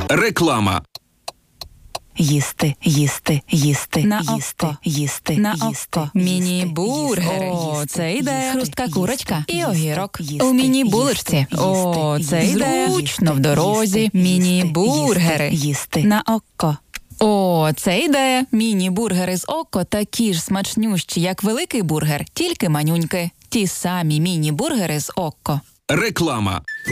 Реклама. Їсти, їсти, їсти, На їсти, око. їсти, На їсти, око. Міні-бургери. О, це ідея. Хрустка курочка і огірок. У міні-булочці. О, це ідея. Зручно в дорозі. Міні-бургери. Їсти. На око. О, це ідея. Міні-бургери з око такі ж смачнющі, як великий бургер, тільки манюньки. Ті самі міні-бургери з око. Реклама.